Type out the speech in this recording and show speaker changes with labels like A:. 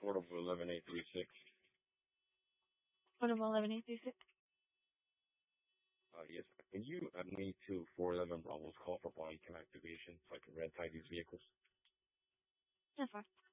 A: Portable 11836.
B: Portable 11836.
A: Yes. Can you add me to 411 Bravo's call for body cam activation so I can red tag these vehicles?
B: Yes, sir.